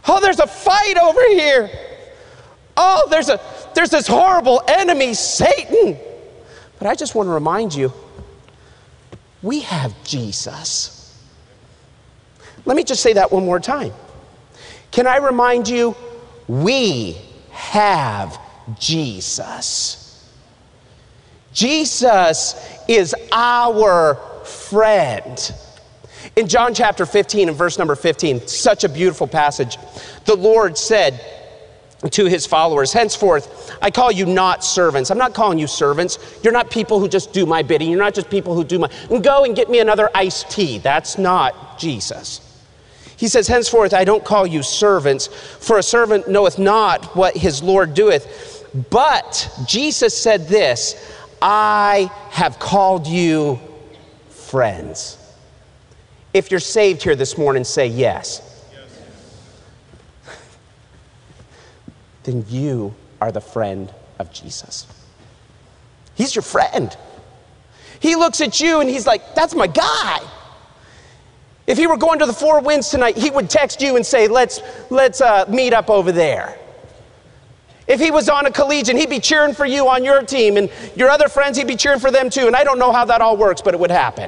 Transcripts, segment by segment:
Oh, there's a fight over here. Oh, there's this horrible enemy, Satan. But I just want to remind you, we have Jesus. Let me just say that one more time. Can I remind you, we have Jesus. Jesus is our friend. In John chapter 15 and verse number 15, such a beautiful passage, the Lord said to his followers, henceforth, I call you not servants. I'm not calling you servants. You're not people who just do my bidding. You're not just people who do my, go and get me another iced tea. That's not Jesus. He says, henceforth, I don't call you servants, for a servant knoweth not what his Lord doeth. But Jesus said this, I have called you friends. If you're saved here this morning, say yes. Then you are the friend of Jesus. He's your friend. He looks at you and he's like, that's my guy. If he were going to the Four Winds tonight, he would text you and say, let's meet up over there. If he was on a collegiate, he'd be cheering for you on your team, and your other friends, he'd be cheering for them too. And I don't know how that all works, but it would happen.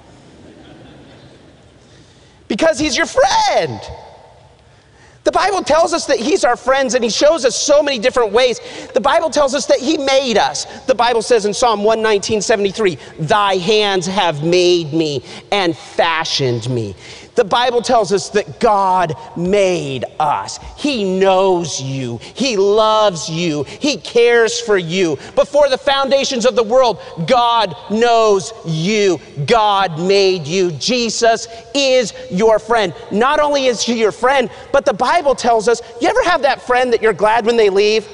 Because he's your friend. The Bible tells us that he's our friends, and he shows us so many different ways. The Bible tells us that he made us. The Bible says in Psalm 119:73, thy hands have made me and fashioned me. The Bible tells us that God made us. He knows you. He loves you. He cares for you. Before the foundations of the world, God knows you. God made you. Jesus is your friend. Not only is he your friend, but the Bible tells us, you ever have that friend that you're glad when they leave?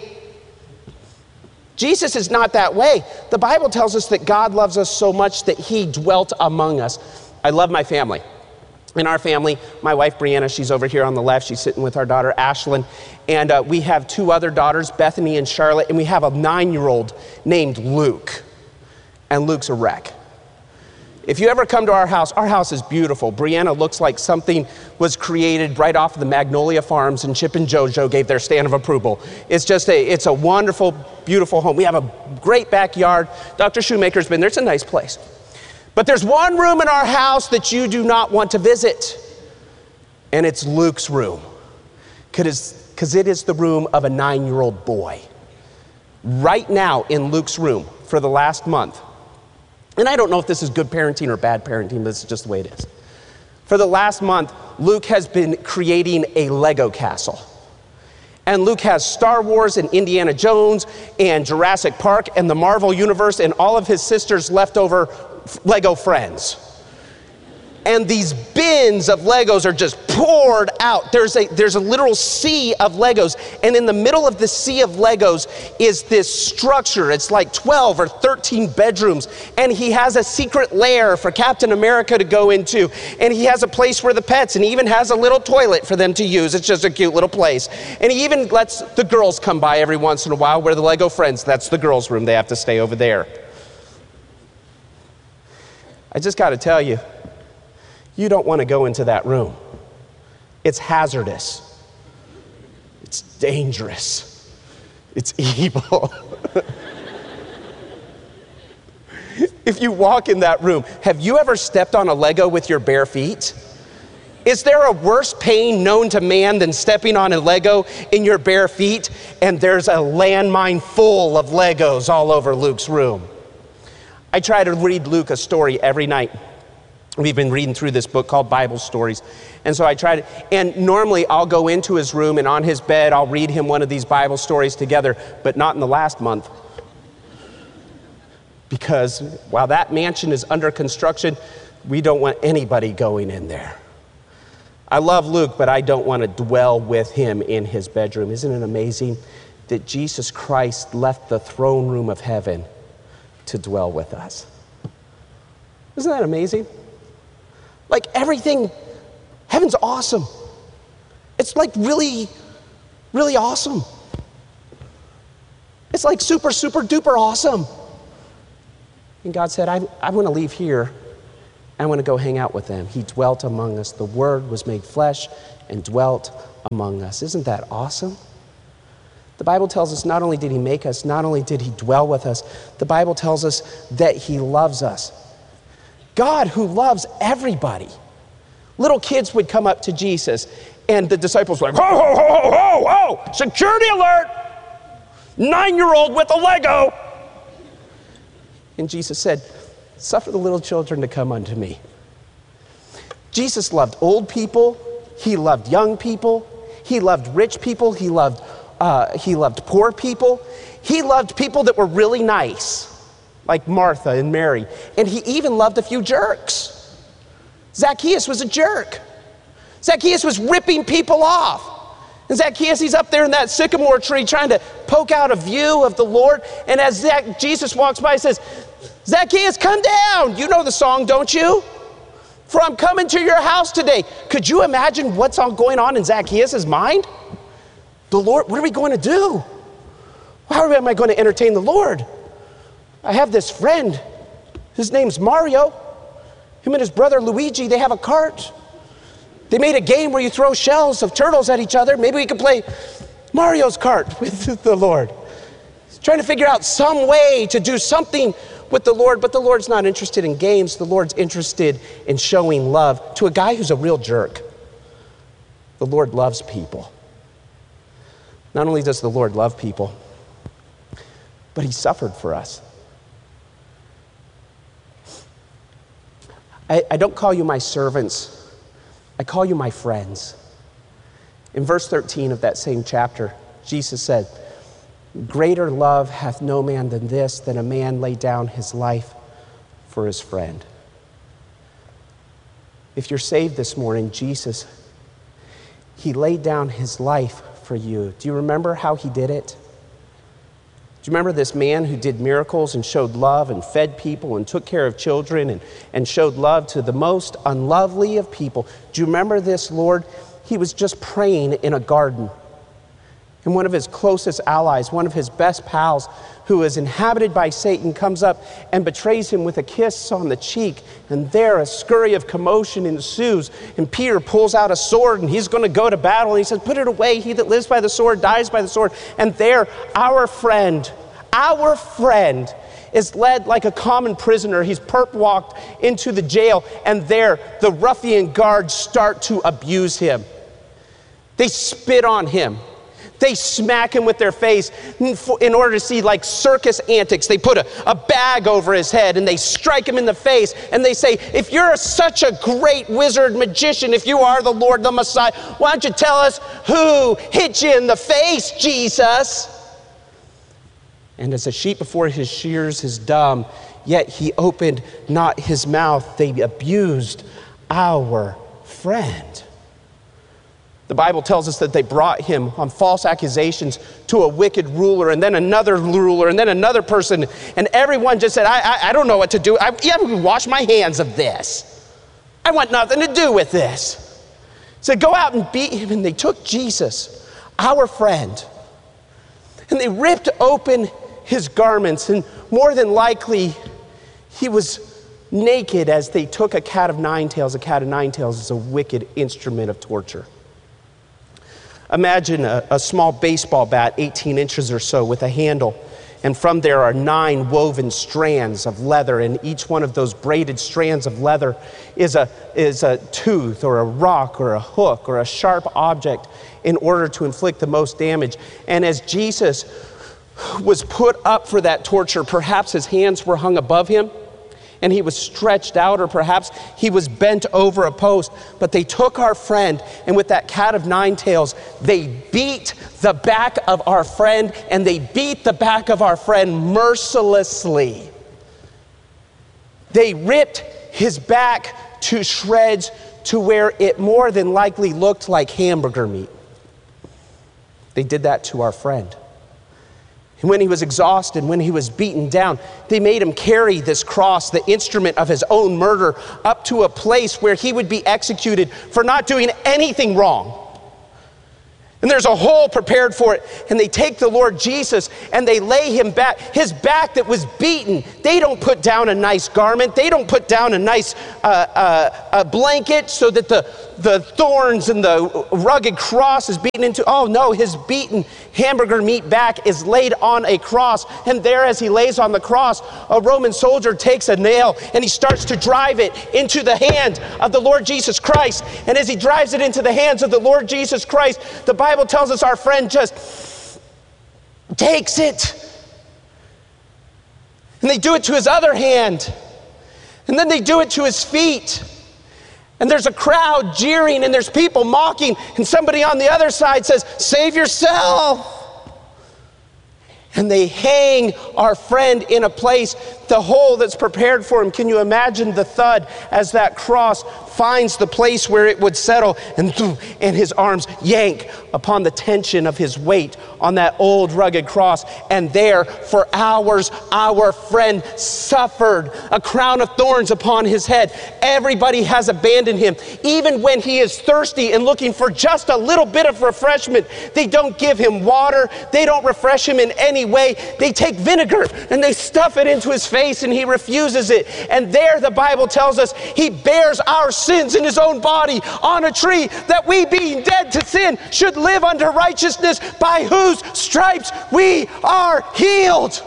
Jesus is not that way. The Bible tells us that God loves us so much that he dwelt among us. I love my family. In our family, my wife, Brianna, she's over here on the left. She's sitting with our daughter, Ashlyn. And we have two other daughters, Bethany and Charlotte. And we have a 9-year-old named Luke. And Luke's a wreck. If you ever come to our house is beautiful. Brianna looks like something was created right off of the Magnolia Farms, and Chip and JoJo gave their stamp of approval. It's a wonderful, beautiful home. We have a great backyard. Dr. Shoemaker's been there. It's a nice place. But there's one room in our house that you do not want to visit, and it's Luke's room, because it is the room of a 9-year-old boy. Right now in Luke's room for the last month, and I don't know if this is good parenting or bad parenting, but this is just the way it is. For the last month, Luke has been creating a Lego castle. And Luke has Star Wars and Indiana Jones and Jurassic Park and the Marvel Universe and all of his sister's leftover Lego friends. And these bins of Legos are just poured out. There's a literal sea of Legos. And in the middle of the sea of Legos is this structure. It's like 12 or 13 bedrooms. And he has a secret lair for Captain America to go into. And he has a place for the pets. And he even has a little toilet for them to use. It's just a cute little place. And he even lets the girls come by every once in a while. Where the Lego friends, that's the girls' room. They have to stay over there. I just got to tell you, you don't want to go into that room. It's hazardous. It's dangerous. It's evil. If you walk in that room, have you ever stepped on a Lego with your bare feet? Is there a worse pain known to man than stepping on a Lego in your bare feet? And there's a landmine full of Legos all over Luke's room. I try to read Luke a story every night. We've been reading through this book called Bible Stories. And so I try to, and normally I'll go into his room and on his bed, I'll read him one of these Bible stories together, but not in the last month. Because while that mansion is under construction, we don't want anybody going in there. I love Luke, but I don't want to dwell with him in his bedroom. Isn't it amazing that Jesus Christ left the throne room of heaven to dwell with us? Isn't that amazing? Like everything, heaven's awesome. It's like really, really awesome. It's like super, super duper awesome. And God said, I want to leave here. I want to go hang out with them. He dwelt among us. The Word was made flesh and dwelt among us. Isn't that awesome? The Bible tells us not only did he make us, not only did he dwell with us, the Bible tells us that he loves us. God who loves everybody. Little kids would come up to Jesus and the disciples were like, ho, ho, ho, ho, ho, ho, security alert, 9-year-old with a Lego. And Jesus said, suffer the little children to come unto me. Jesus loved old people. He loved young people. He loved rich people. He loved poor people. He loved people that were really nice, like Martha and Mary. And he even loved a few jerks. Zacchaeus was a jerk. Zacchaeus was ripping people off. And Zacchaeus, he's up there in that sycamore tree trying to poke out a view of the Lord. And as Jesus walks by, he says, Zacchaeus, come down. You know the song, don't you? For I'm coming to your house today. Could you imagine what's going on in Zacchaeus' mind? The Lord, what are we going to do? How am I going to entertain the Lord? I have this friend. His name's Mario. Him and his brother Luigi, they have a cart. They made a game where you throw shells of turtles at each other. Maybe we could play Mario's Kart with the Lord. He's trying to figure out some way to do something with the Lord, but the Lord's not interested in games. The Lord's interested in showing love to a guy who's a real jerk. The Lord loves people. Not only does the Lord love people, but he suffered for us. I don't call you my servants. I call you my friends. In verse 13 of that same chapter, Jesus said, greater love hath no man than this, than a man lay down his life for his friend. If you're saved this morning, Jesus, he laid down his life for you. Do you remember how he did it? Do you remember this man who did miracles and showed love and fed people and took care of children and showed love to the most unlovely of people? Do you remember this Lord? He was just praying in a garden. And one of his closest allies, one of his best pals, who is inhabited by Satan, comes up and betrays him with a kiss on the cheek. And there a scurry of commotion ensues. And Peter pulls out a sword and he's going to go to battle. And he says, put it away. He that lives by the sword dies by the sword. And there our friend is led like a common prisoner. He's perp walked into the jail. And there the ruffian guards start to abuse him. They spit on him. They smack him with their face in order to see like circus antics. They put a bag over his head and they strike him in the face. And they say, if you're such a great wizard magician, if you are the Lord, the Messiah, why don't you tell us who hit you in the face, Jesus? And as a sheep before his shears is dumb, yet he opened not his mouth. They abused our friend. The Bible tells us that they brought him on false accusations to a wicked ruler, and then another ruler, and then another person, and everyone just said, I don't know what to do. I haven't washed my hands of this. I want nothing to do with this. So go out and beat him, and they took Jesus, our friend, and they ripped open his garments, and more than likely, he was naked as they took a cat of nine tails. A cat of nine tails is a wicked instrument of torture. Imagine a small baseball bat, 18 inches or so, with a handle. And from there are 9 woven strands of leather. And each one of those braided strands of leather is a tooth or a rock or a hook or a sharp object in order to inflict the most damage. And as Jesus was put up for that torture, perhaps his hands were hung above him and he was stretched out, or perhaps he was bent over a post. But they took our friend, and with that cat of nine tails, they beat the back of our friend, and they beat the back of our friend mercilessly. They ripped his back to shreds to where it more than likely looked like hamburger meat. They did that to our friend. And when he was exhausted, when he was beaten down, they made him carry this cross, the instrument of his own murder, up to a place where he would be executed for not doing anything wrong. And there's a hole prepared for it. And they take the Lord Jesus and they lay him back, his back that was beaten. They don't put down a nice garment. They don't put down a nice a blanket so that the thorns and the rugged cross is beaten into. Oh no, his beaten hamburger meat back is laid on a cross. And there, as he lays on the cross, a Roman soldier takes a nail and he starts to drive it into the hand of the Lord Jesus Christ. And as he drives it into the hands of the Lord Jesus Christ, the Bible tells us our friend just takes it. And they do it to his other hand. And then they do it to his feet. And there's a crowd jeering and there's people mocking. And somebody on the other side says, "Save yourself." And they hang our friend in a place, the hole that's prepared for him. Can you imagine the thud as that cross finds the place where it would settle, and his arms yank upon the tension of his weight on that old rugged cross. And there for hours, our friend suffered a crown of thorns upon his head. Everybody has abandoned him. Even when he is thirsty and looking for just a little bit of refreshment, they don't give him water. They don't refresh him in any way. They take vinegar and they stuff it into his face and he refuses it. And there the Bible tells us he bears our sins in his own body on a tree, that we, being dead to sin, should live unto righteousness, by whose stripes we are healed.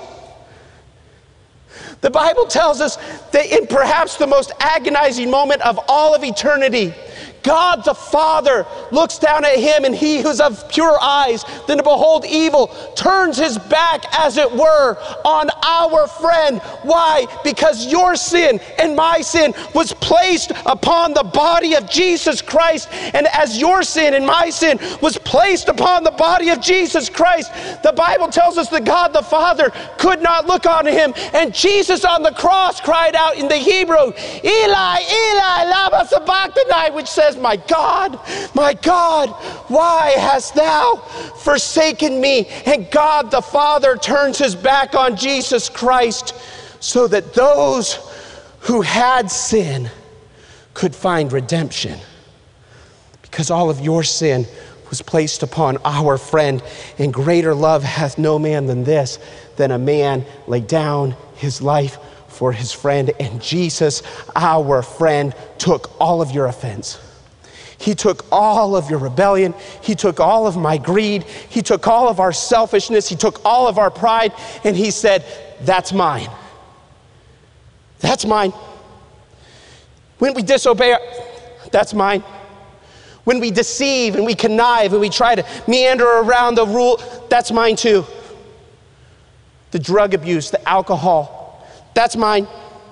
The Bible tells us that in perhaps the most agonizing moment of all of eternity, God the Father looks down at him, and he who's of pure eyes than to behold evil turns his back, as it were, on our friend. Why? Because your sin and my sin was placed upon the body of Jesus Christ. And as your sin and my sin was placed upon the body of Jesus Christ, the Bible tells us that God the Father could not look on him. And Jesus on the cross cried out in the Hebrew, "Eli, Eli, lama sabachthani," which says, my God, why hast thou forsaken me?" And God the Father turns his back on Jesus Christ so that those who had sin could find redemption. Because all of your sin was placed upon our friend. And greater love hath no man than this, than a man lay down his life for his friend. And Jesus, our friend, took all of your offense. He took all of your rebellion. He took all of my greed. He took all of our selfishness. He took all of our pride. And he said, "That's mine. That's mine." When we disobey, that's mine. When we deceive and we connive and we try to meander around the rule, that's mine too. The drug abuse, the alcohol, that's mine.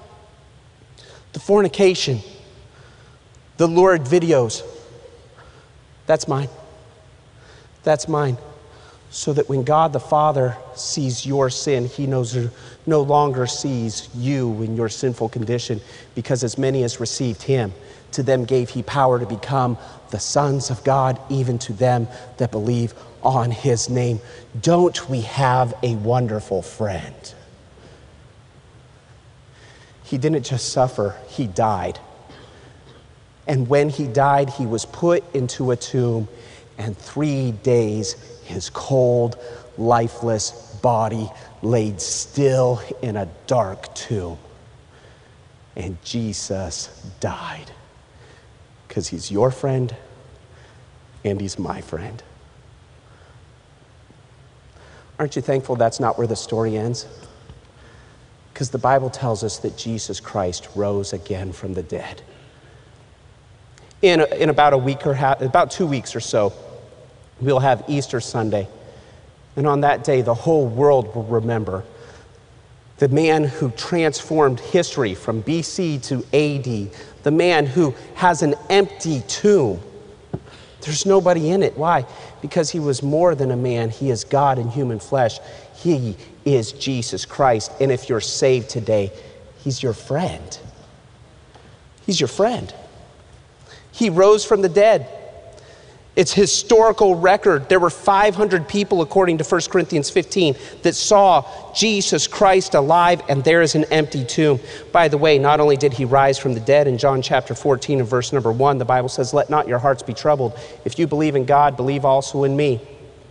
The fornication, the lurid videos, that's mine. That's mine. So that when God the Father sees your sin, he no longer sees you in your sinful condition, because as many as received him, to them gave he power to become the sons of God, even to them that believe on his name. Don't we have a wonderful friend? He didn't just suffer, he died. And when he died, he was put into a tomb, and 3 days his cold, lifeless body laid still in a dark tomb. And Jesus died, because he's your friend and he's my friend. Aren't you thankful that's not where the story ends? Because the Bible tells us that Jesus Christ rose again from the dead. In about a week or about 2 weeks or so, we'll have Easter Sunday. And on that day, the whole world will remember the man who transformed history from BC to AD, the man who has an empty tomb. There's nobody in it. Why? Because he was more than a man. He is God in human flesh. He is Jesus Christ. And if you're saved today, he's your friend. He's your friend. He rose from the dead. It's historical record. There were 500 people, according to 1 Corinthians 15, that saw Jesus Christ alive, and there is an empty tomb. By the way, not only did he rise from the dead, in John chapter 14 and verse number 1, the Bible says, "Let not your hearts be troubled. If you believe in God, believe also in me.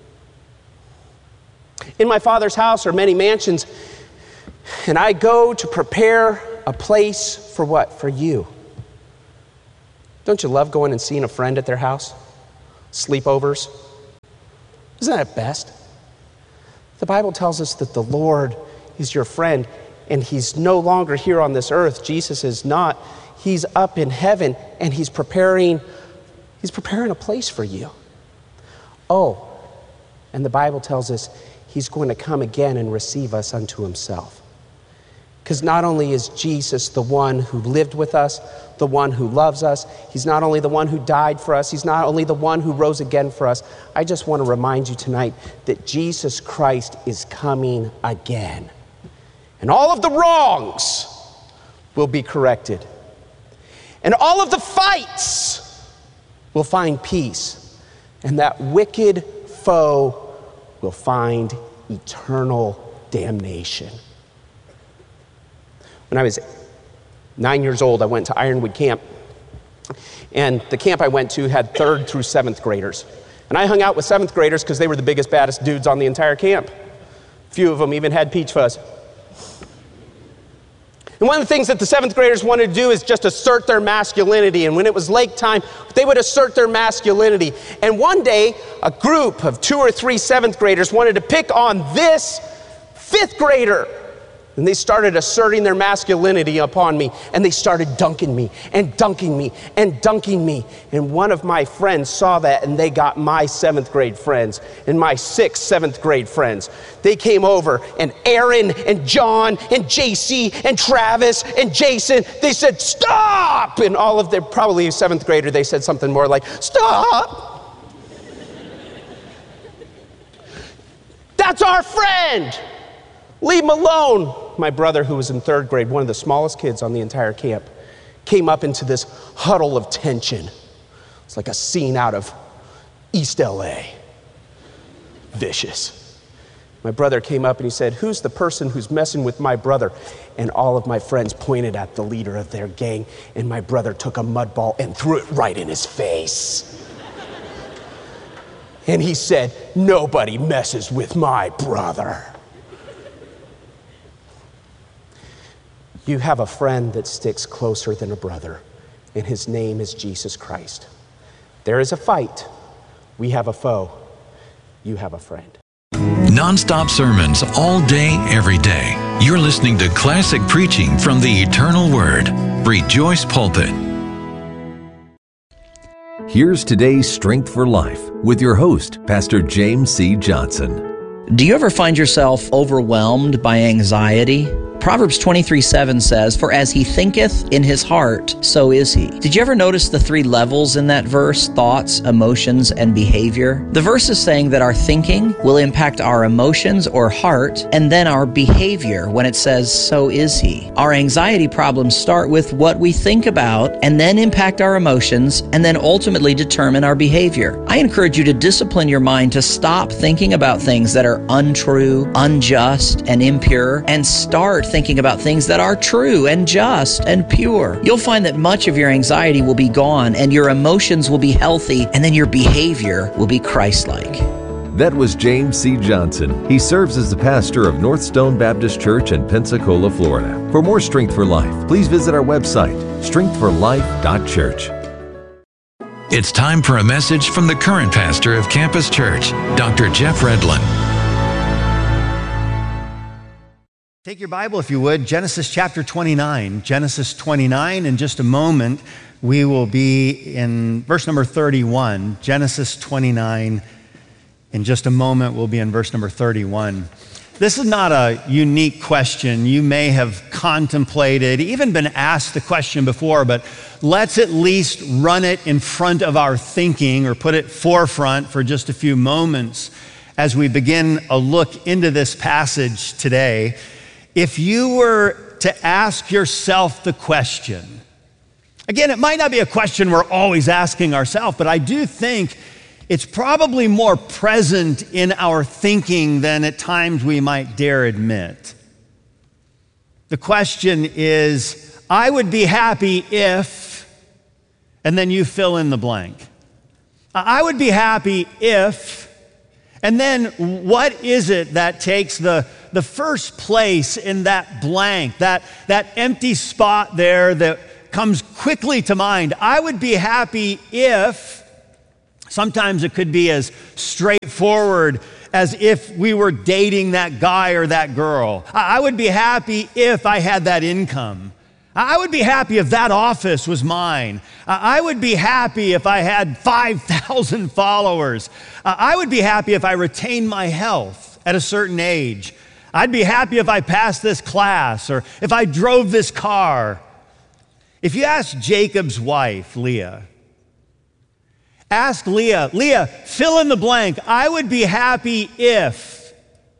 In my Father's house are many mansions, and I go to prepare a place for what? For you. Don't you love going and seeing a friend at their house? Sleepovers? Isn't that best? The Bible tells us that the Lord is your friend, and he's no longer here on this earth. Jesus is not. He's up in heaven, and he's preparing a place for you. Oh, and the Bible tells us he's going to come again and receive us unto himself. Because not only is Jesus the one who lived with us, the one who loves us, he's not only the one who died for us, he's not only the one who rose again for us. I just want to remind you tonight that Jesus Christ is coming again. And all of the wrongs will be corrected. And all of the fights will find peace. And that wicked foe will find eternal damnation. When I was 9 years old, I went to Ironwood Camp. And the camp I went to had 3rd through 7th graders. And I hung out with 7th graders because they were the biggest, baddest dudes on the entire camp. A few of them even had peach fuzz. And one of the things that the 7th graders wanted to do is just assert their masculinity. And when it was lake time, they would assert their masculinity. And one day, a group of 2 or 3 7th graders wanted to pick on this 5th grader. And they started asserting their masculinity upon me. And they started dunking me and dunking me and dunking me. And one of my friends saw that, and they got my 7th grade friends and my 6th, 7th grade friends. They came over, and Aaron and John and JC and Travis and Jason, they said, "Stop!" And all of their, probably 7th grader, they said something more like, "Stop! That's our friend! Leave him alone." My brother, who was in 3rd grade, one of the smallest kids on the entire camp, came up into this huddle of tension. It's like a scene out of East LA. Vicious. My brother came up and he said, "Who's the person who's messing with my brother?" And all of my friends pointed at the leader of their gang, and my brother took a mud ball and threw it right in his face. And he said, "Nobody messes with my brother." You have a friend that sticks closer than a brother, and his name is Jesus Christ. There is a fight. We have a foe. You have a friend. Non-stop sermons all day, every day. You're listening to classic preaching from the Eternal Word. Rejoice Pulpit. Here's today's Strength for Life with your host, Pastor James C. Johnson. Do you ever find yourself overwhelmed by anxiety? Proverbs 23:7 says, "For as he thinketh in his heart, so is he." Did you ever notice the 3 levels in that verse? Thoughts, emotions, and behavior. The verse is saying that our thinking will impact our emotions or heart, and then our behavior when it says, "so is he." Our anxiety problems start with what we think about, and then impact our emotions, and then ultimately determine our behavior. I encourage you to discipline your mind to stop thinking about things that are untrue, unjust, and impure, and start thinking about things that are true and just and pure. You'll find that much of your anxiety will be gone, and your emotions will be healthy, and then your behavior will be Christ-like. That was James C. Johnson. He serves as the pastor of North Stone Baptist Church in Pensacola, Florida. For more Strength for Life, please visit our website, strengthforlife.church. It's time for a message from the current pastor of Campus Church, Dr. Jeff Redlin. Take your Bible, if you would, Genesis chapter 29. Genesis 29, in just a moment, we will be in verse number 31. Genesis 29, in just a moment, we'll be in verse number 31. This is not a unique question. You may have contemplated, even been asked the question before, but let's at least run it in front of our thinking or put it forefront for just a few moments as we begin a look into this passage today. If you were to ask yourself the question, again, it might not be a question we're always asking ourselves, but I do think it's probably more present in our thinking than at times we might dare admit. The question is, I would be happy if, and then you fill in the blank. I would be happy if, and then what is it that takes the first place in that blank, that empty spot there that comes quickly to mind. I would be happy if, sometimes it could be as straightforward as if we were dating that guy or that girl. I would be happy if I had that income. I would be happy if that office was mine. I would be happy if I had 5,000 followers. I would be happy if I retained my health at a certain age. I'd be happy if I passed this class or if I drove this car. If you ask Jacob's wife, Leah, ask Leah, Leah, fill in the blank. I would be happy if.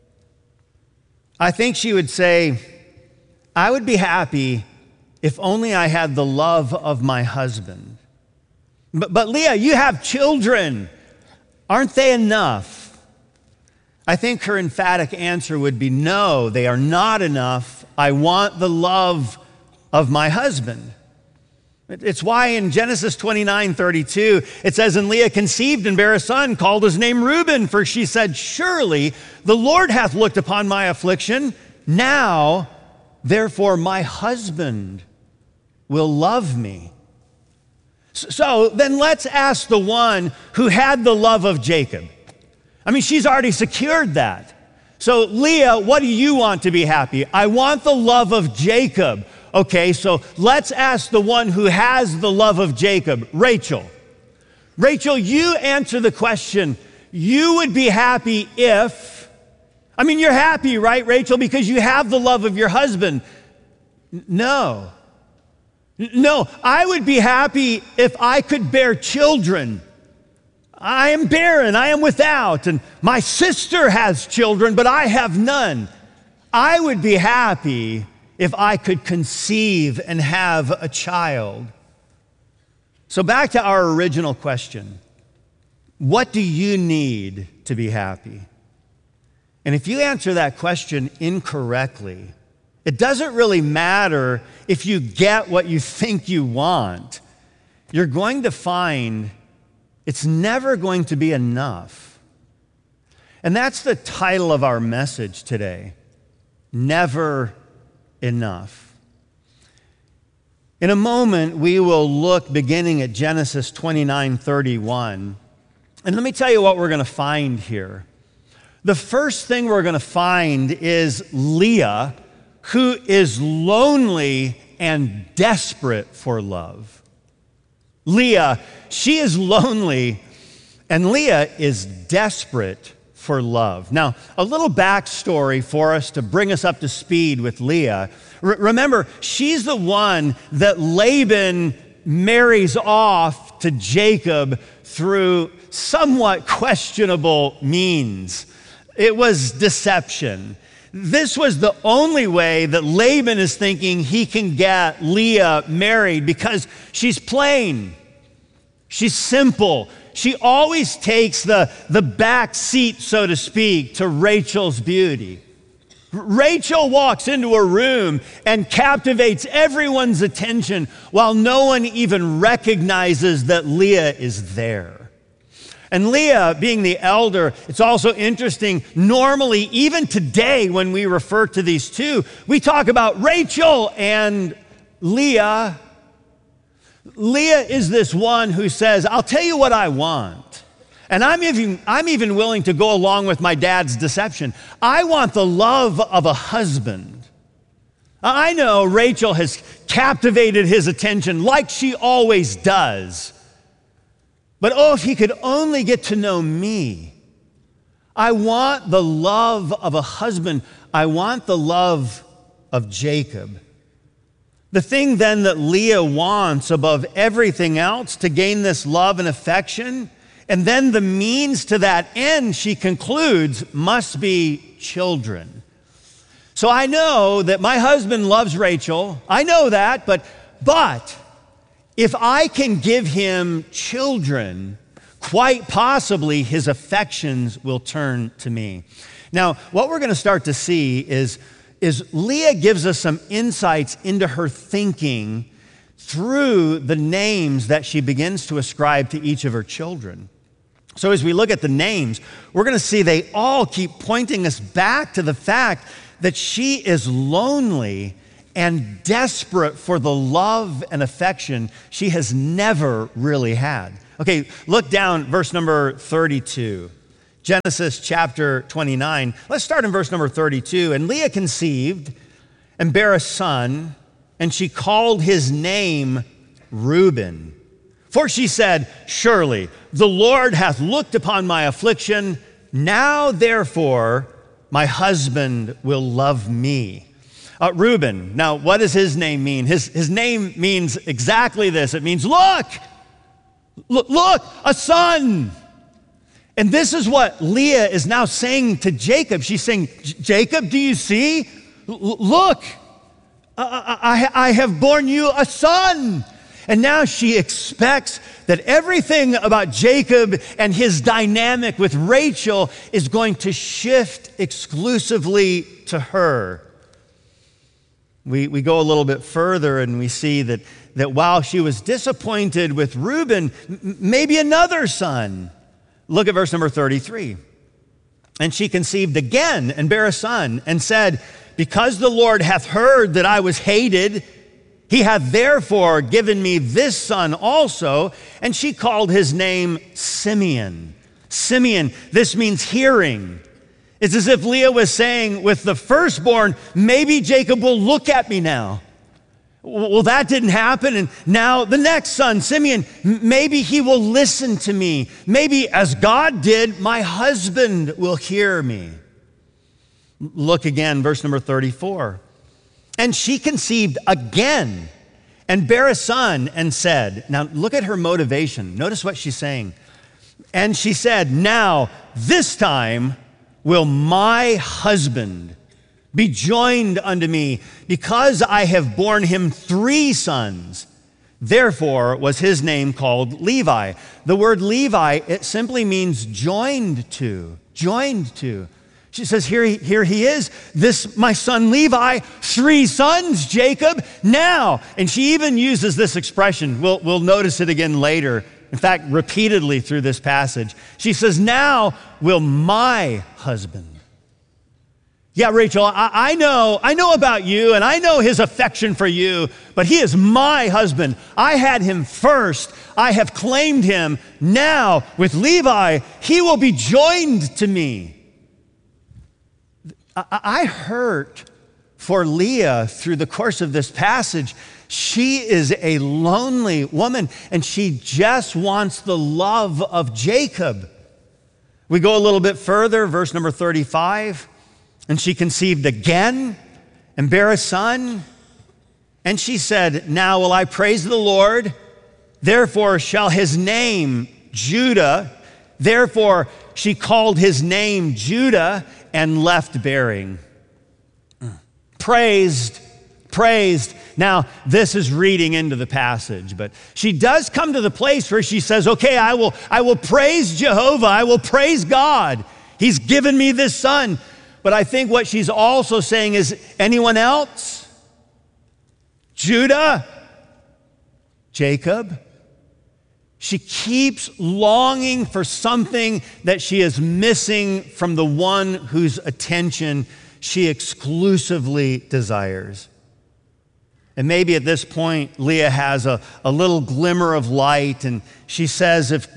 I think she would say, I would be happy if only I had the love of my husband. But Leah, you have children. Aren't they enough? I think her emphatic answer would be, no, they are not enough. I want the love of my husband. It's why in Genesis 29:32, it says, and Leah conceived and bare a son, called his name Reuben, for she said, surely the Lord hath looked upon my affliction. Now, therefore, my husband will love me. So then let's ask the one who had the love of Jacob. I mean, she's already secured that. So Leah, what do you want to be happy? I want the love of Jacob. Okay, so let's ask the one who has the love of Jacob, Rachel. Rachel, you answer the question. You would be happy if, I mean, you're happy, right, Rachel, because you have the love of your husband. No, I would be happy if I could bear children. I am barren, I am without, and my sister has children, but I have none. I would be happy if I could conceive and have a child. So back to our original question. What do you need to be happy? And if you answer that question incorrectly, it doesn't really matter if you get what you think you want. You're going to find it's never going to be enough. And that's the title of our message today. Never enough. In a moment, we will look beginning at Genesis 29:31. And let me tell you what we're going to find here. The first thing we're going to find is Leah, who is lonely and desperate for love. Leah, she is lonely, and Leah is desperate for love. Now, a little backstory for us to bring us up to speed with Leah. Remember, she's the one that Laban marries off to Jacob through somewhat questionable means. It was deception. This was the only way that Laban is thinking he can get Leah married, because she's plain, she's simple. She always takes the back seat, so to speak, to Rachel's beauty. Rachel walks into a room and captivates everyone's attention while no one even recognizes that Leah is there. And Leah, being the elder, it's also interesting, normally, even today when we refer to these two, we talk about Rachel and Leah. Leah is this one who says, I'll tell you what I want. And I'm even willing to go along with my dad's deception. I want the love of a husband. I know Rachel has captivated his attention like she always does. But oh, if he could only get to know me. I want the love of a husband. I want the love of Jacob. The thing then that Leah wants above everything else to gain this love and affection, and then the means to that end, she concludes, must be children. So I know that my husband loves Rachel. I know that, but if I can give him children, quite possibly his affections will turn to me. Now, what we're going to start to see is Leah gives us some insights into her thinking through the names that she begins to ascribe to each of her children. So as we look at the names, we're going to see they all keep pointing us back to the fact that she is lonely and desperate for the love and affection she has never really had. Okay, look down verse number 32. Genesis chapter 29. Let's start in verse number 32. And Leah conceived and bare a son, and she called his name Reuben. For she said, surely the Lord hath looked upon my affliction. Now therefore my husband will love me. Reuben. Now, what does his name mean? His name means exactly this. It means, look, a son. And this is what Leah is now saying to Jacob. She's saying, Jacob, do you see? Look, I have borne you a son. And now she expects that everything about Jacob and his dynamic with Rachel is going to shift exclusively to her. We go a little bit further and we see that while she was disappointed with Reuben, maybe another son. Look at verse number 33. And she conceived again and bare a son and said, because the Lord hath heard that I was hated, he hath therefore given me this son also. And she called his name Simeon. Simeon, this means hearing. It's as if Leah was saying with the firstborn, maybe Jacob will look at me now. Well, that didn't happen. And now the next son, Simeon, maybe he will listen to me. Maybe as God did, my husband will hear me. Look again, verse number 34. And she conceived again and bare a son and said, now look at her motivation. Notice what she's saying. And she said, now this time will my husband be joined unto me, because I have borne him 3 sons. Therefore was his name called Levi. The word Levi, it simply means joined to, joined to. She says, here he is, this my son Levi, 3 sons, Jacob, now. And she even uses this expression. We'll notice it again later. In fact, repeatedly through this passage. She says, now will my husband. Yeah, Rachel, I know about you and I know his affection for you, but he is my husband. I had him first. I have claimed him. Now, with Levi, he will be joined to me. I hurt for Leah through the course of this passage. She is a lonely woman, and she just wants the love of Jacob. We go a little bit further, verse number 35. And she conceived again and bare a son. And she said, now will I praise the Lord. Therefore shall his name Judah. Therefore she called his name Judah and left bearing. Praised. Now, this is reading into the passage, but she does come to the place where she says, okay, I will praise Jehovah. I will praise God. He's given me this son. But I think what she's also saying is, anyone else? Judah? Jacob? She keeps longing for something that she is missing from the one whose attention she exclusively desires. And maybe at this point, Leah has a little glimmer of light, and she says, if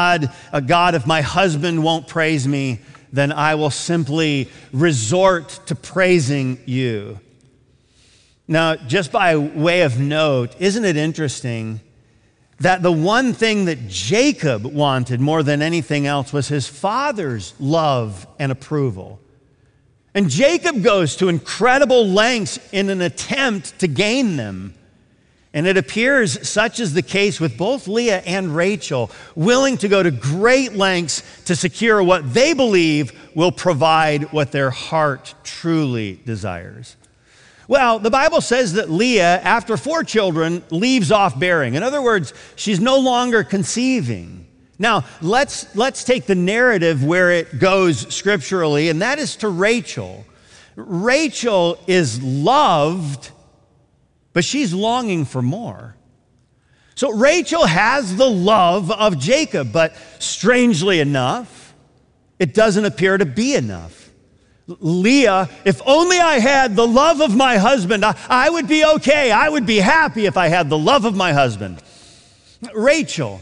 my husband won't praise me, then I will simply resort to praising you. Now, just by way of note, isn't it interesting that the one thing that Jacob wanted more than anything else was his father's love and approval? And Jacob goes to incredible lengths in an attempt to gain them. And it appears such is the case with both Leah and Rachel, willing to go to great lengths to secure what they believe will provide what their heart truly desires. Well, the Bible says that Leah, after 4 children, leaves off bearing. In other words, she's no longer conceiving. Now, let's take the narrative where it goes scripturally, and that is to Rachel. Rachel is loved, but she's longing for more. So Rachel has the love of Jacob, but strangely enough, it doesn't appear to be enough. Leah, if only I had the love of my husband, I would be okay. I would be happy if I had the love of my husband. Rachel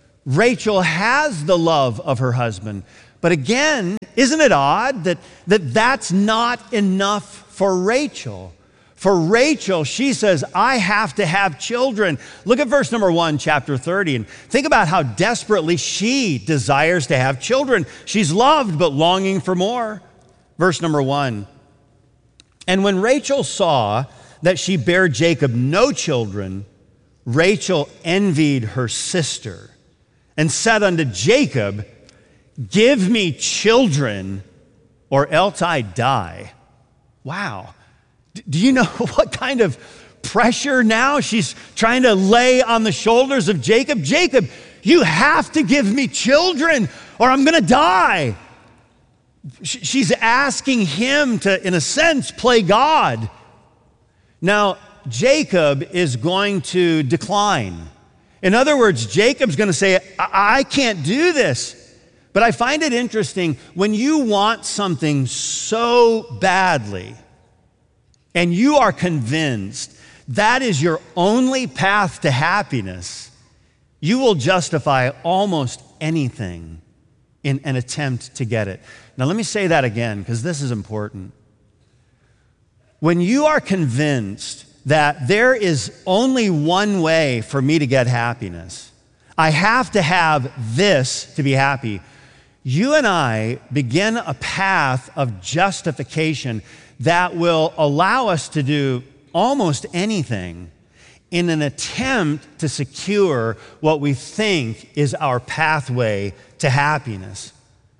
has the love of her husband. But again, isn't it odd that that's not enough for Rachel? For Rachel, she says, I have to have children. Look at verse number 1, chapter 30, and think about how desperately she desires to have children. She's loved, but longing for more. Verse number 1, and when Rachel saw that she bare Jacob no children, Rachel envied her sister and said unto Jacob, give me children, or else I die. Wow. Do you know what kind of pressure now she's trying to lay on the shoulders of Jacob? Jacob, you have to give me children or I'm going to die. She's asking him to, in a sense, play God. Now, Jacob is going to decline. In other words, Jacob's going to say, I can't do this. But I find it interesting, when you want something so badly, and you are convinced that is your only path to happiness, you will justify almost anything in an attempt to get it. Now, let me say that again, because this is important. When you are convinced that there is only one way for me to get happiness, I have to have this to be happy, you and I begin a path of justification that will allow us to do almost anything in an attempt to secure what we think is our pathway to happiness.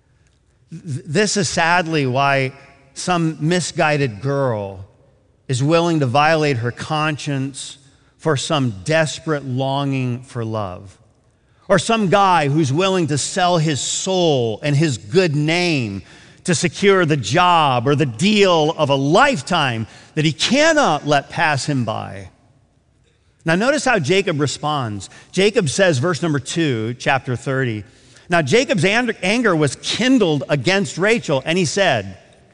This is sadly why some misguided girl is willing to violate her conscience for some desperate longing for love. Or some guy who's willing to sell his soul and his good name to secure the job or the deal of a lifetime that he cannot let pass him by. Now notice how Jacob responds. Jacob says, verse number 2, chapter 30, now Jacob's anger was kindled against Rachel, and he said,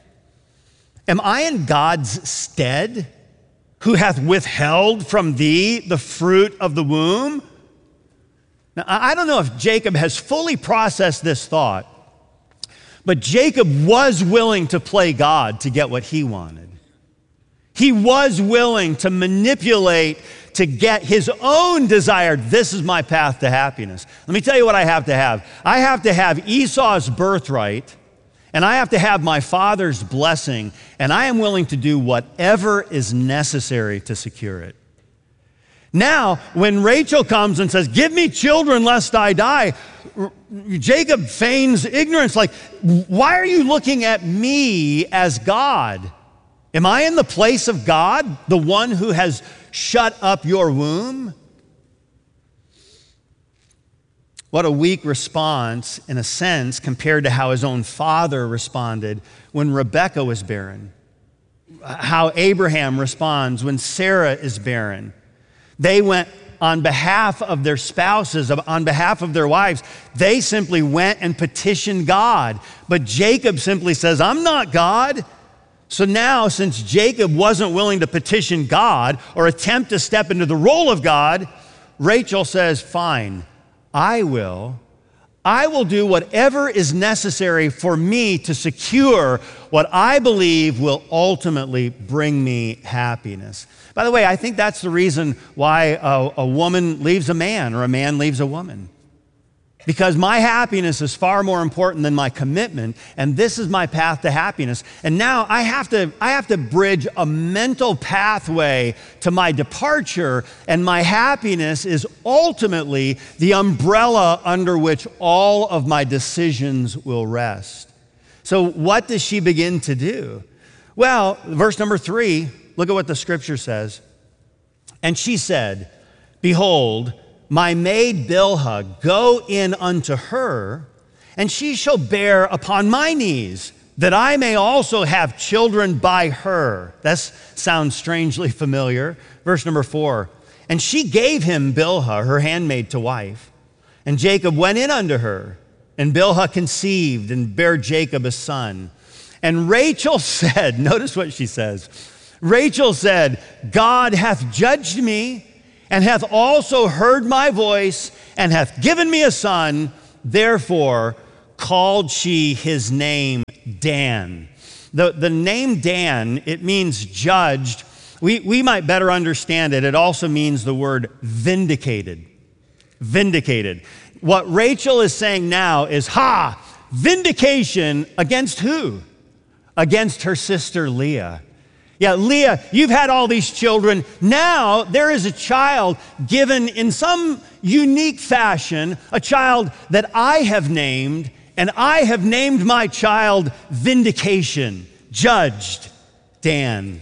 am I in God's stead, who hath withheld from thee the fruit of the womb? Now, I don't know if Jacob has fully processed this thought, but Jacob was willing to play God to get what he wanted. He was willing to manipulate to get his own desired, this is my path to happiness. Let me tell you what I have to have. I have to have Esau's birthright, and I have to have my father's blessing, and I am willing to do whatever is necessary to secure it. Now, when Rachel comes and says, give me children lest I die, Jacob feigns ignorance, like, why are you looking at me as God? Am I in the place of God, the one who has shut up your womb? What a weak response, in a sense, compared to how his own father responded when Rebekah was barren. How Abraham responds when Sarah is barren. They went on behalf of their spouses, on behalf of their wives. They simply went and petitioned God. But Jacob simply says, I'm not God. So now, since Jacob wasn't willing to petition God or attempt to step into the role of God, Rachel says, fine, I will do whatever is necessary for me to secure what I believe will ultimately bring me happiness. By the way, I think that's the reason why a woman leaves a man or a man leaves a woman. Because my happiness is far more important than my commitment, and this is my path to happiness. And now I have to bridge a mental pathway to my departure, and my happiness is ultimately the umbrella under which all of my decisions will rest. So what does she begin to do? Well, verse number 3, look at what the scripture says. And she said, behold, my maid Bilhah, go in unto her, and she shall bear upon my knees, that I may also have children by her. That sounds strangely familiar. Verse number 4, and she gave him Bilhah, her handmaid, to wife. And Jacob went in unto her, and Bilhah conceived and bare Jacob a son. And Rachel said, notice what she says. Rachel said, God hath judged me, and hath also heard my voice, and hath given me a son. Therefore called she his name Dan. The name Dan, it means judged. We might better understand it. It also means the word vindicated. Vindicated. What Rachel is saying now is, vindication against who? Against her sister Leah. Yeah, Leah, you've had all these children. Now there is a child given in some unique fashion, a child that I have named, and I have named my child Vindication, judged Dan.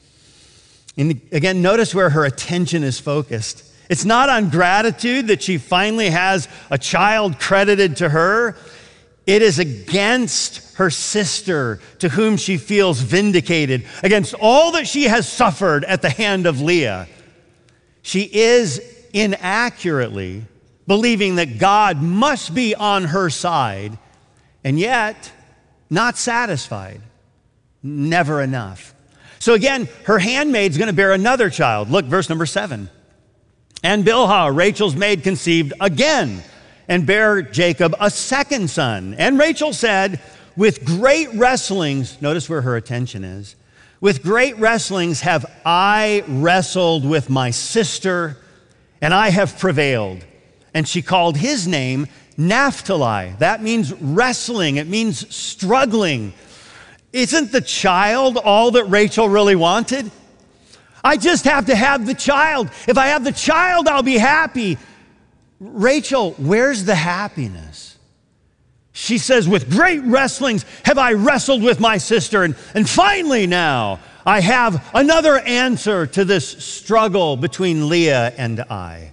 And again, notice where her attention is focused. It's not on gratitude that she finally has a child credited to her. It is against her sister to whom she feels vindicated, against all that she has suffered at the hand of Leah. She is inaccurately believing that God must be on her side, and yet not satisfied. Never enough. So again, her handmaid's going to bear another child. Look, verse number 7. And Bilhah, Rachel's maid, conceived again and bare Jacob a second son. And Rachel said, with great wrestlings, notice where her attention is, with great wrestlings have I wrestled with my sister, and I have prevailed. And she called his name Naphtali. That means wrestling. It means struggling. Isn't the child all that Rachel really wanted? I just have to have the child. If I have the child, I'll be happy. Rachel, where's the happiness? She says, with great wrestlings have I wrestled with my sister, and finally now I have another answer to this struggle between Leah and I.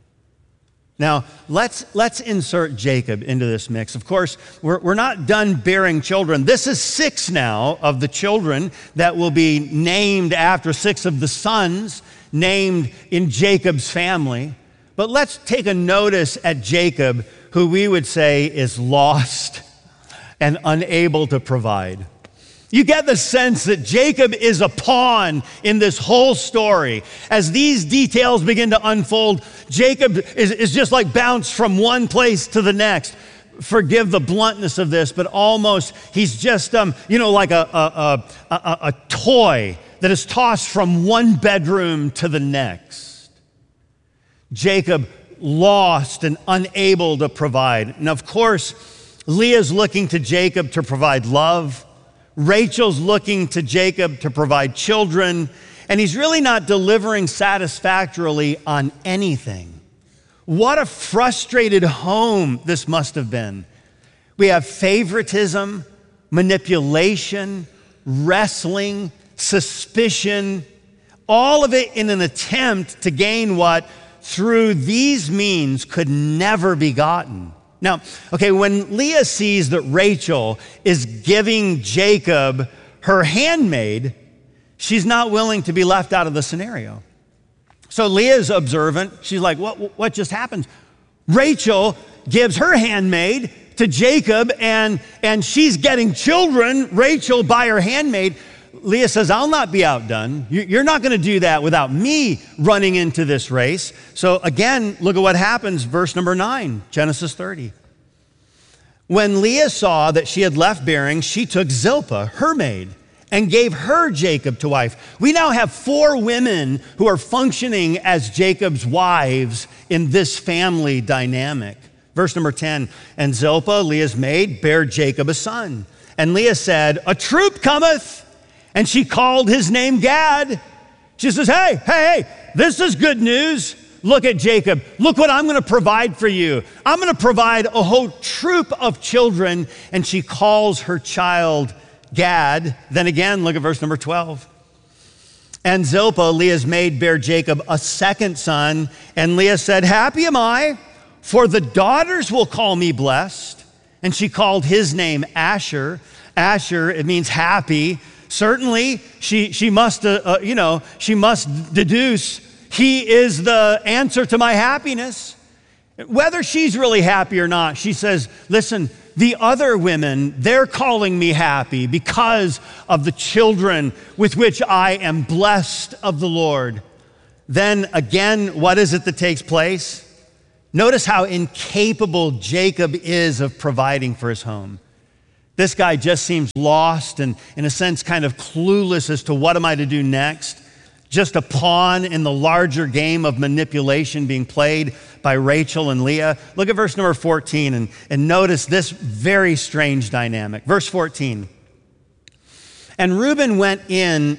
Now, let's insert Jacob into this mix. Of course, we're not done bearing children. This is 6 now of the children that will be named after 6 of the sons named in Jacob's family. But let's take a notice at Jacob, who we would say is lost and unable to provide. You get the sense that Jacob is a pawn in this whole story. As these details begin to unfold, Jacob is just like bounced from one place to the next. Forgive the bluntness of this, but almost he's just, like a toy that is tossed from one bedroom to the next. Jacob lost and unable to provide. And of course, Leah's looking to Jacob to provide love. Rachel's looking to Jacob to provide children, and he's really not delivering satisfactorily on anything. What a frustrated home this must have been. We have favoritism, manipulation, wrestling, suspicion, all of it in an attempt to gain what, through these means, could never be gotten. Now, okay, when Leah sees that Rachel is giving Jacob her handmaid, she's not willing to be left out of the scenario. So Leah's observant. She's like, what just happened? Rachel gives her handmaid to Jacob, and she's getting children, Rachel, by her handmaid. Leah says, I'll not be outdone. You're not going to do that without me running into this race. So again, look at what happens, verse number 9, Genesis 30. When Leah saw that she had left bearing, she took Zilpah, her maid, and gave her Jacob to wife. We now have 4 women who are functioning as Jacob's wives in this family dynamic. Verse number 10, and Zilpah, Leah's maid, bare Jacob a son. And Leah said, a troop cometh. And she called his name Gad. She says, hey, this is good news. Look at Jacob. Look what I'm going to provide for you. I'm going to provide a whole troop of children. And she calls her child Gad. Then again, look at verse number 12. And Zilpah, Leah's maid, bare Jacob a second son. And Leah said, happy am I, for the daughters will call me blessed. And she called his name Asher. Asher, it means happy. Certainly, she must deduce he is the answer to my happiness. Whether she's really happy or not, she says, listen, the other women, they're calling me happy because of the children with which I am blessed of the Lord. Then again, what is it that takes place? Notice how incapable Jacob is of providing for his home. This guy just seems lost and, in a sense, kind of clueless as to what am I to do next. Just a pawn in the larger game of manipulation being played by Rachel and Leah. Look at verse number 14 and notice this very strange dynamic. Verse 14. And Reuben went in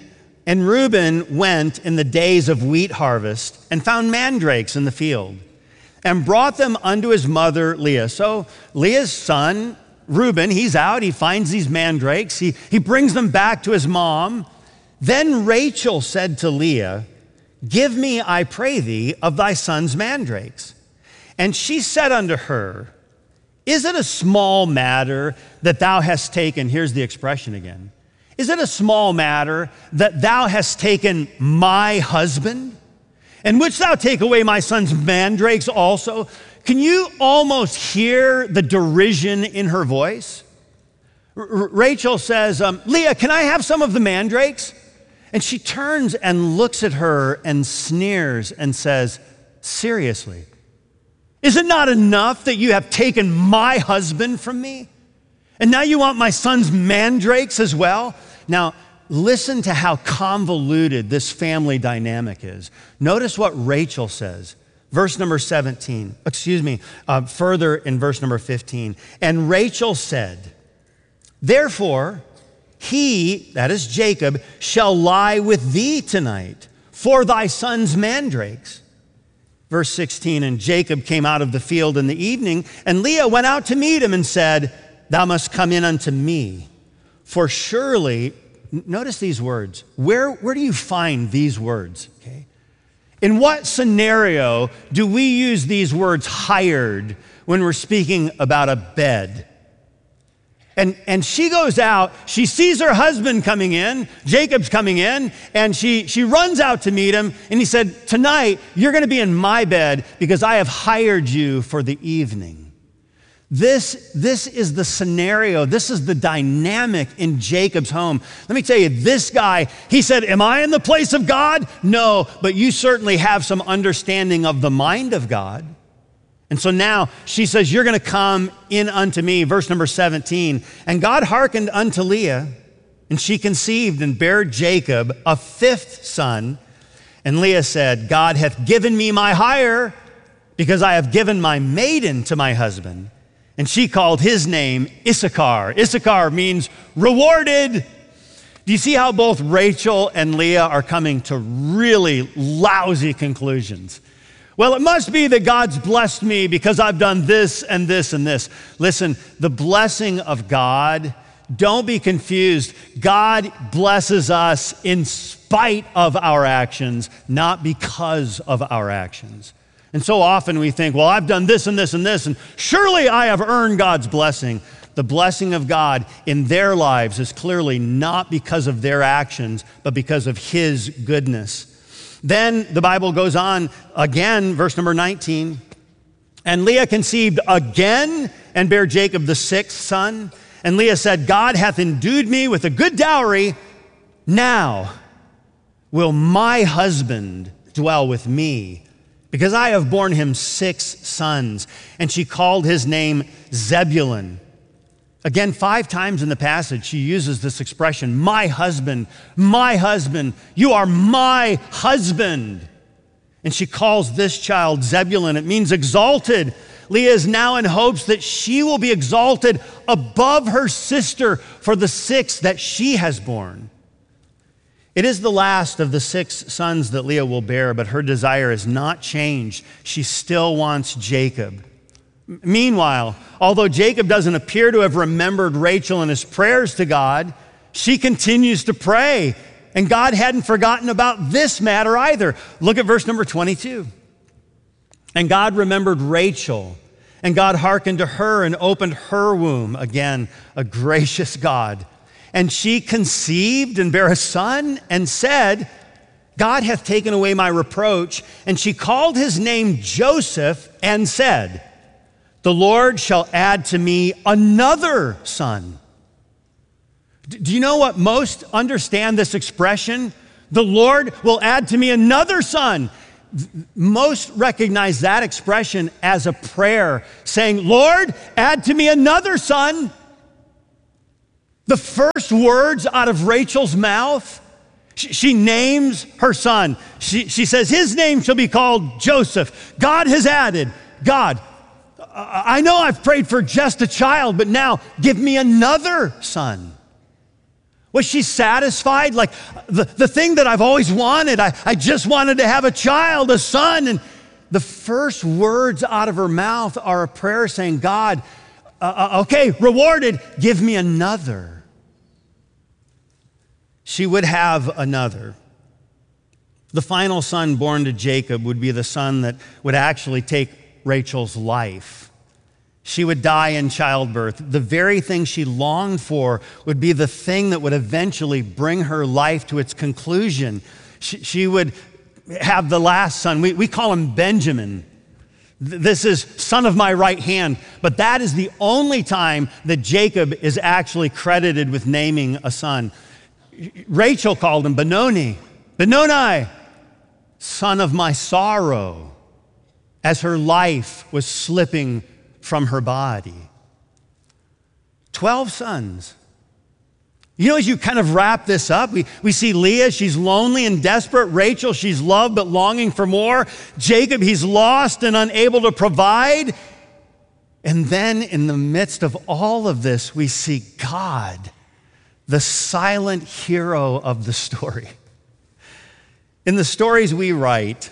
the days of wheat harvest and found mandrakes in the field and brought them unto his mother Leah. So Leah's son, Reuben, he's out, he finds these mandrakes, he brings them back to his mom. Then Rachel said to Leah, give me, I pray thee, of thy son's mandrakes. And she said unto her, is it a small matter that thou hast taken, here's the expression again, is it a small matter that thou hast taken my husband? And wouldst thou take away my son's mandrakes also? Can you almost hear the derision in her voice? Rachel says, Leah, can I have some of the mandrakes? And she turns and looks at her and sneers and says, seriously, is it not enough that you have taken my husband from me? And now you want my son's mandrakes as well? Now, listen to how convoluted this family dynamic is. Notice what Rachel says. Verse number 17, further in verse number 15. And Rachel said, therefore, he, that is Jacob, shall lie with thee tonight for thy son's mandrakes. Verse 16, and Jacob came out of the field in the evening, and Leah went out to meet him and said, thou must come in unto me. For surely, notice these words. Where do you find these words? Okay. In what scenario do we use these words hired when we're speaking about a bed? And she goes out, she sees her husband coming in, Jacob's coming in, and she runs out to meet him, and he said, tonight, you're gonna be in my bed because I have hired you for the evening. This is the scenario, this is the dynamic in Jacob's home. Let me tell you, this guy, he said, am I in the place of God? No, but you certainly have some understanding of the mind of God. And so now she says, you're gonna come in unto me, verse number 17. And God hearkened unto Leah, and she conceived and bare Jacob a fifth son. And Leah said, God hath given me my hire, because I have given my maiden to my husband. And she called his name Issachar. Issachar means rewarded. Do you see how both Rachel and Leah are coming to really lousy conclusions? Well, it must be that God's blessed me because I've done this and this and this. Listen, the blessing of God, don't be confused. God blesses us in spite of our actions, not because of our actions. And so often we think, well, I've done this and this and this, and surely I have earned God's blessing. The blessing of God in their lives is clearly not because of their actions, but because of his goodness. Then the Bible goes on again, verse number 19. And Leah conceived again and bare Jacob the sixth son. And Leah said, God hath endued me with a good dowry. Now will my husband dwell with me, because I have borne him 6 sons. And she called his name Zebulun. Again, 5 times in the passage, she uses this expression, my husband, you are my husband. And she calls this child Zebulun. It means exalted. Leah is now in hopes that she will be exalted above her sister for the 6 that she has borne. It is the last of the 6 sons that Leah will bear, but her desire has not changed. She still wants Jacob. Meanwhile, although Jacob doesn't appear to have remembered Rachel and his prayers to God, she continues to pray. And God hadn't forgotten about this matter either. Look at verse number 22. And God remembered Rachel, and God hearkened to her and opened her womb. Again, a gracious God. And she conceived and bare a son and said, God hath taken away my reproach. And she called his name Joseph and said, The Lord shall add to me another son. Do you know what most understand this expression? The Lord will add to me another son. Most recognize that expression as a prayer, saying, Lord, add to me another son. The first words out of Rachel's mouth, she names her son. She says, his name shall be called Joseph. God has added. God, I know I've prayed for just a child, but now give me another son. Was she satisfied? Like the thing that I've always wanted, I just wanted to have a child, a son. And the first words out of her mouth are a prayer saying, God, okay, rewarded, give me another. She would have another. The final son born to Jacob would be the son that would actually take Rachel's life. She would die in childbirth. The very thing she longed for would be the thing that would eventually bring her life to its conclusion. She would have the last son. We call him Benjamin. This is son of my right hand. But that is the only time that Jacob is actually credited with naming a son. Rachel called him Benoni, son of my sorrow, as her life was slipping from her body. 12 sons. You know, as you kind of wrap this up, we see Leah, she's lonely and desperate. Rachel, she's loved but longing for more. Jacob, he's lost and unable to provide. And then in the midst of all of this, we see God, the silent hero of the story. In the stories we write,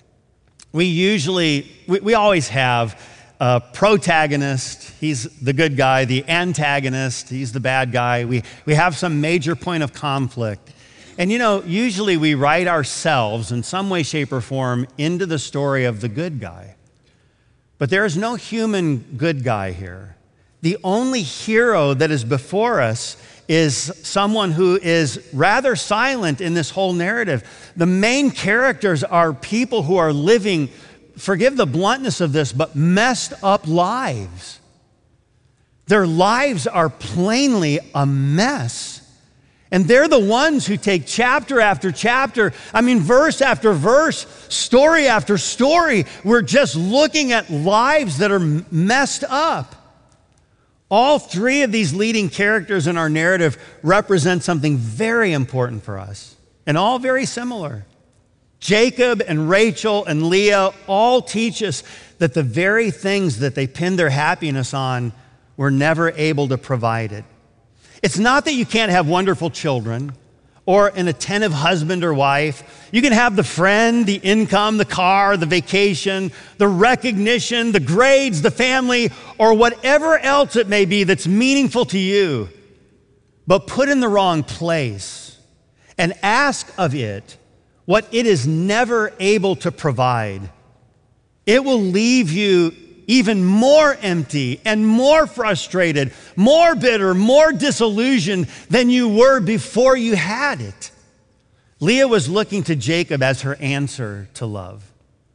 we always have a protagonist, he's the good guy, the antagonist, he's the bad guy. We have some major point of conflict. And you know, usually we write ourselves in some way, shape, or form into the story of the good guy. But there is no human good guy here. The only hero that is before us is someone who is rather silent in this whole narrative. The main characters are people who are living, forgive the bluntness of this, but messed up lives. Their lives are plainly a mess. And they're the ones who take chapter after chapter, verse after verse, story after story. We're just looking at lives that are messed up. All three of these leading characters in our narrative represent something very important for us, and all very similar. Jacob and Rachel and Leah all teach us that the very things that they pinned their happiness on were never able to provide it. It's not that you can't have wonderful children or an attentive husband or wife. You can have the friend, the income, the car, the vacation, the recognition, the grades, the family, or whatever else it may be that's meaningful to you, but put in the wrong place and ask of it what it is never able to provide. It will leave you even more empty and more frustrated, more bitter, more disillusioned than you were before you had it. Leah was looking to Jacob as her answer to love.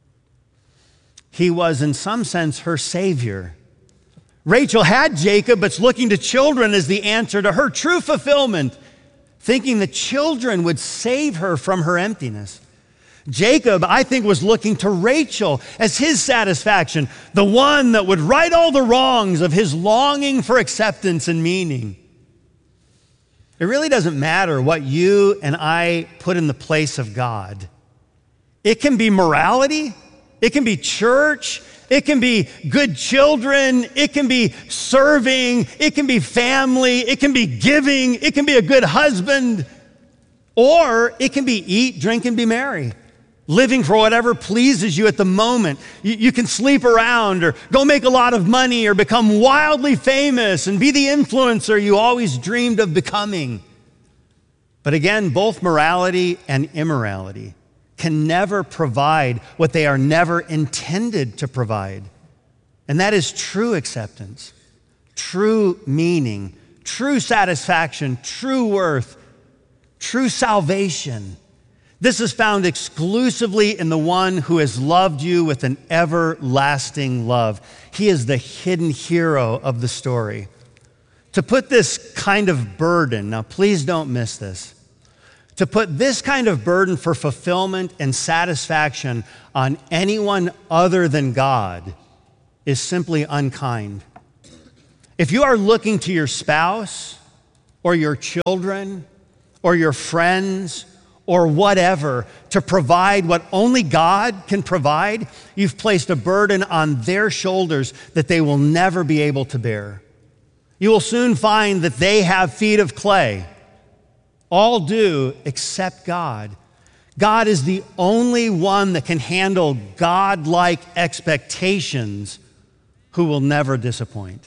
He was, in some sense, her savior. Rachel had Jacob, but's looking to children as the answer to her true fulfillment, thinking the children would save her from her emptiness. Jacob, I think, was looking to Rachel as his satisfaction, the one that would right all the wrongs of his longing for acceptance and meaning. It really doesn't matter what you and I put in the place of God. It can be morality, it can be church, it can be good children, it can be serving, it can be family, it can be giving, it can be a good husband, or it can be eat, drink, and be merry. Living for whatever pleases you at the moment. You can sleep around or go make a lot of money or become wildly famous and be the influencer you always dreamed of becoming. But again, both morality and immorality can never provide what they are never intended to provide. And that is true acceptance, true meaning, true satisfaction, true worth, true salvation. This is found exclusively in the one who has loved you with an everlasting love. He is the hidden hero of the story. To put this kind of burden, now please don't miss this, to put this kind of burden for fulfillment and satisfaction on anyone other than God is simply unkind. If you are looking to your spouse or your children or your friends or whatever to provide what only God can provide, you've placed a burden on their shoulders that they will never be able to bear. You will soon find that they have feet of clay. All do except God. God is the only one that can handle God-like expectations who will never disappoint.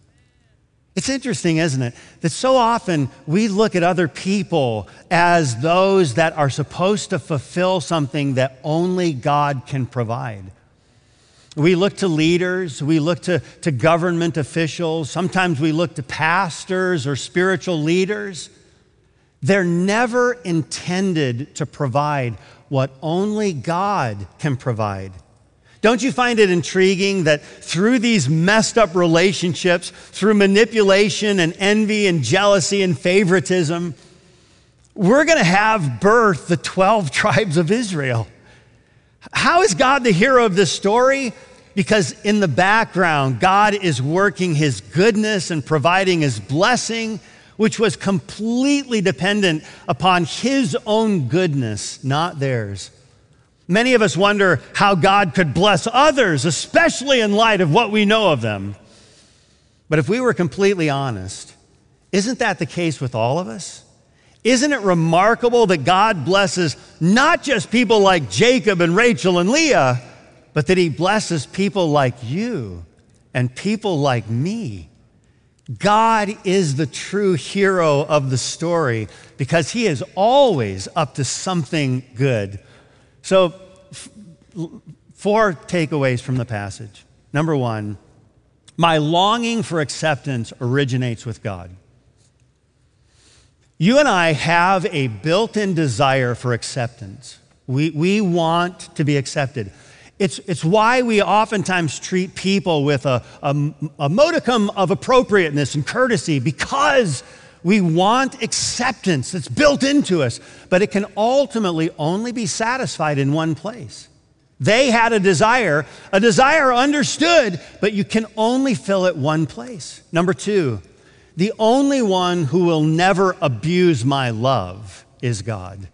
It's interesting, isn't it, that so often we look at other people as those that are supposed to fulfill something that only God can provide. We look to leaders, we look to government officials, sometimes we look to pastors or spiritual leaders. They're never intended to provide what only God can provide. Don't you find it intriguing that through these messed up relationships, through manipulation and envy and jealousy and favoritism, we're going to have birth the 12 tribes of Israel? How is God the hero of this story? Because in the background, God is working his goodness and providing his blessing, which was completely dependent upon his own goodness, not theirs. Many of us wonder how God could bless others, especially in light of what we know of them. But if we were completely honest, isn't that the case with all of us? Isn't it remarkable that God blesses not just people like Jacob and Rachel and Leah, but that he blesses people like you and people like me? God is the true hero of the story because he is always up to something good. So, 4 takeaways from the passage. Number 1, my longing for acceptance originates with God. You and I have a built-in desire for acceptance. We want to be accepted. It's why we oftentimes treat people with a modicum of appropriateness and courtesy, because we want acceptance that's built into us, but it can ultimately only be satisfied in one place. They had a desire understood, but you can only fill it one place. Number 2, the only one who will never abuse my love is God.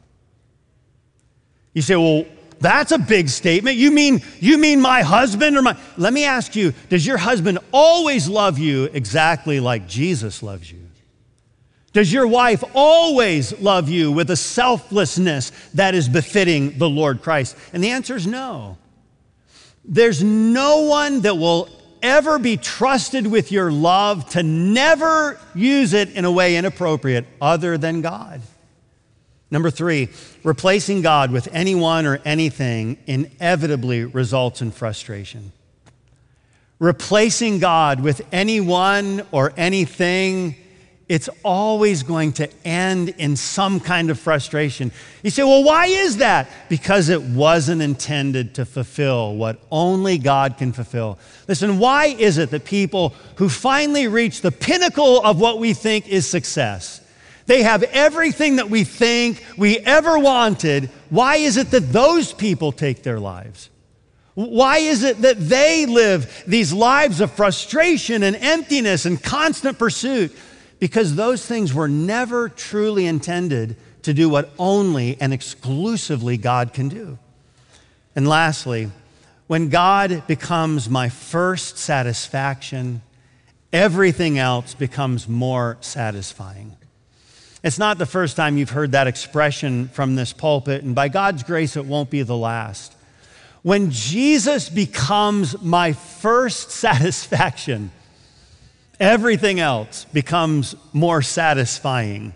You say, well, that's a big statement. You mean my husband or my... Let me ask you, does your husband always love you exactly like Jesus loves you? Does your wife always love you with a selflessness that is befitting the Lord Christ? And the answer is no. There's no one that will ever be trusted with your love to never use it in a way inappropriate other than God. Number 3, replacing God with anyone or anything inevitably results in frustration. Replacing God with anyone or anything, it's always going to end in some kind of frustration. You say, well, why is that? Because it wasn't intended to fulfill what only God can fulfill. Listen, why is it that people who finally reach the pinnacle of what we think is success, they have everything that we think we ever wanted, why is it that those people take their lives? Why is it that they live these lives of frustration and emptiness and constant pursuit? Because those things were never truly intended to do what only and exclusively God can do. And lastly, when God becomes my first satisfaction, everything else becomes more satisfying. It's not the first time you've heard that expression from this pulpit, and by God's grace, it won't be the last. When Jesus becomes my first satisfaction, everything else becomes more satisfying.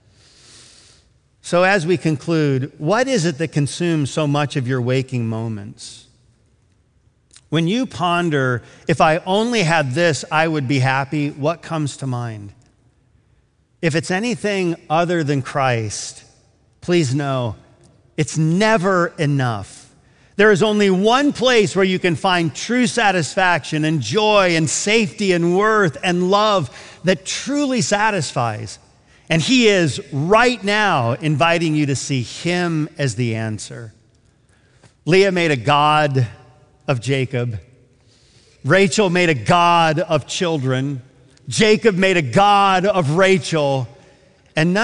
So as we conclude, what is it that consumes so much of your waking moments? When you ponder, if I only had this, I would be happy, what comes to mind? If it's anything other than Christ, please know It's never enough. There is only one place where you can find true satisfaction and joy and safety and worth and love that truly satisfies. And He is right now inviting you to see Him as the answer. Leah made a god of Jacob. Rachel made a god of children. Jacob made a god of Rachel. And none